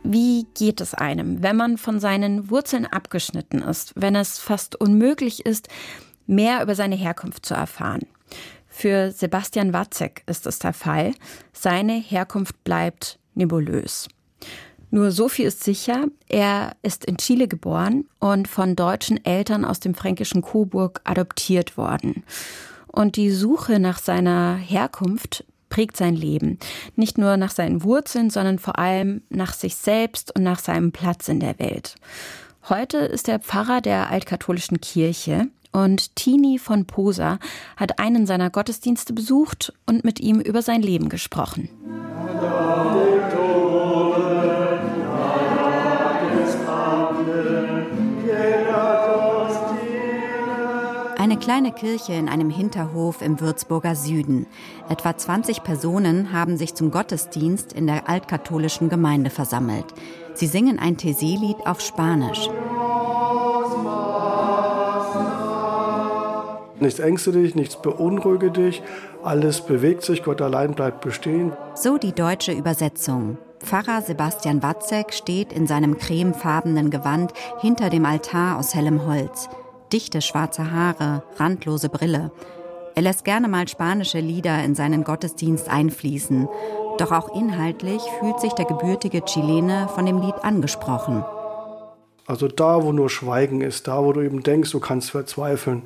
Wie geht es einem, wenn man von seinen Wurzeln abgeschnitten ist, wenn es fast unmöglich ist, mehr über seine Herkunft zu erfahren? Für Sebastian Watzek ist es der Fall. Seine Herkunft bleibt nebulös. Nur so viel ist sicher, er ist in Chile geboren und von deutschen Eltern aus dem fränkischen Coburg adoptiert worden. Und die Suche nach seiner Herkunft prägt sein Leben. Nicht nur nach seinen Wurzeln, sondern vor allem nach sich selbst und nach seinem Platz in der Welt. Heute ist er Pfarrer der altkatholischen Kirche und Tini von Posa hat einen seiner Gottesdienste besucht und mit ihm über sein Leben gesprochen. Eine kleine Kirche in einem Hinterhof im Würzburger Süden. Etwa 20 Personen haben sich zum Gottesdienst in der altkatholischen Gemeinde versammelt. Sie singen ein Taizé-Lied auf Spanisch. Nichts ängste dich, nichts beunruhige dich, alles bewegt sich, Gott allein bleibt bestehen. So die deutsche Übersetzung. Pfarrer Sebastian Watzek steht in seinem cremefarbenen Gewand hinter dem Altar aus hellem Holz. Dichte schwarze Haare, randlose Brille. Er lässt gerne mal spanische Lieder in seinen Gottesdienst einfließen. Doch auch inhaltlich fühlt sich der gebürtige Chilene von dem Lied angesprochen. Also da, wo nur Schweigen ist, da, wo du eben denkst, du kannst verzweifeln,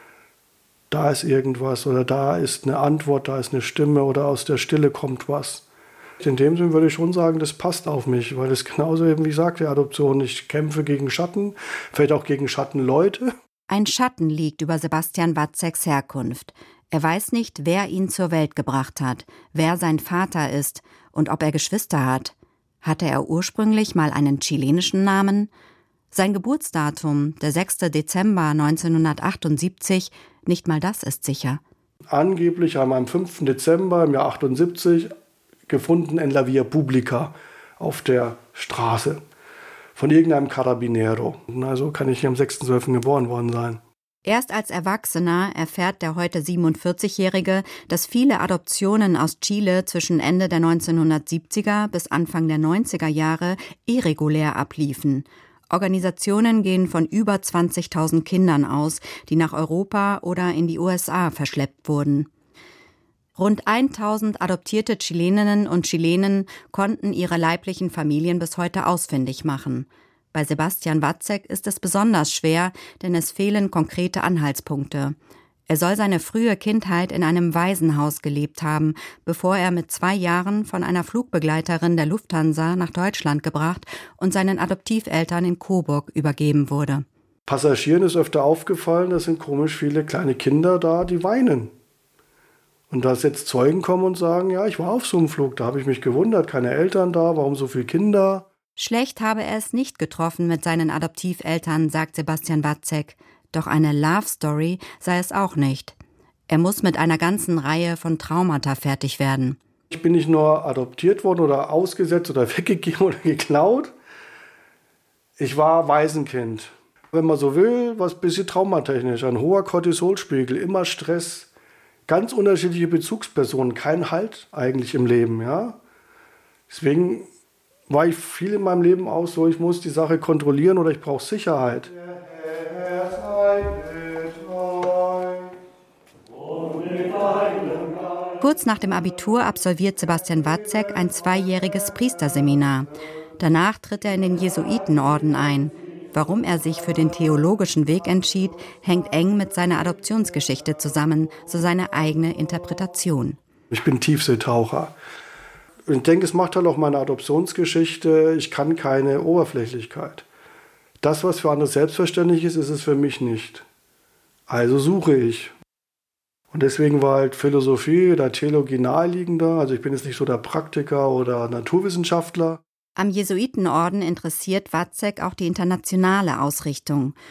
da ist irgendwas oder da ist eine Antwort, da ist eine Stimme oder aus der Stille kommt was. In dem Sinne würde ich schon sagen, das passt auf mich, weil es genauso eben, wie ich sagte, Adoption, ich kämpfe gegen Schatten, vielleicht auch gegen Schattenleute. Ein Schatten liegt über Sebastian Watzeks Herkunft. Er weiß nicht, wer ihn zur Welt gebracht hat, wer sein Vater ist und ob er Geschwister hat. Hatte er ursprünglich mal einen chilenischen Namen? Sein Geburtsdatum, der 6. Dezember 1978, nicht mal das ist sicher. Angeblich haben wir am 5. Dezember im Jahr 78 gefunden in La Via Publica auf der Straße von irgendeinem Carabinero. Also kann ich hier am 6.12. geboren worden sein. Erst als Erwachsener erfährt der heute 47-Jährige, dass viele Adoptionen aus Chile zwischen Ende der 1970er bis Anfang der 90er Jahre irregulär abliefen. Organisationen gehen von über 20.000 Kindern aus, die nach Europa oder in die USA verschleppt wurden. Rund 1.000 adoptierte Chileninnen und Chilenen konnten ihre leiblichen Familien bis heute ausfindig machen. Bei Sebastian Watzek ist es besonders schwer, denn es fehlen konkrete Anhaltspunkte. Er soll seine frühe Kindheit in einem Waisenhaus gelebt haben, bevor er mit 2 Jahren von einer Flugbegleiterin der Lufthansa nach Deutschland gebracht und seinen Adoptiveltern in Coburg übergeben wurde. Passagieren ist öfter aufgefallen, da sind komisch viele kleine Kinder da, die weinen. Und dass jetzt Zeugen kommen und sagen, ja, ich war auf so einem Flug, da habe ich mich gewundert, keine Eltern da, warum so viele Kinder? Schlecht habe er es nicht getroffen mit seinen Adoptiveltern, sagt Sebastian Watzek. Doch eine Love-Story sei es auch nicht. Er muss mit einer ganzen Reihe von Traumata fertig werden. Ich bin nicht nur adoptiert worden oder ausgesetzt oder weggegeben oder geklaut. Ich war Waisenkind. Wenn man so will, was ein bisschen traumatechnisch. Ein hoher Cortisolspiegel, immer Stress. Ganz unterschiedliche Bezugspersonen, kein Halt eigentlich im Leben. Ja? Deswegen war ich viel in meinem Leben auch so, ich muss die Sache kontrollieren oder ich brauche Sicherheit. Kurz nach dem Abitur absolviert Sebastian Watzek ein 2-jähriges Priesterseminar. Danach tritt er in den Jesuitenorden ein. Warum er sich für den theologischen Weg entschied, hängt eng mit seiner Adoptionsgeschichte zusammen, so seine eigene Interpretation. Ich bin Tiefseetaucher. Und ich denke, es macht halt auch meine Adoptionsgeschichte, ich kann keine Oberflächlichkeit. Das, was für andere selbstverständlich ist, ist es für mich nicht. Also suche ich. Und deswegen war halt Philosophie oder Theologie naheliegender. Also ich bin jetzt nicht so der Praktiker oder Naturwissenschaftler. Am Jesuitenorden interessiert Watzek auch die internationale Ausrichtung.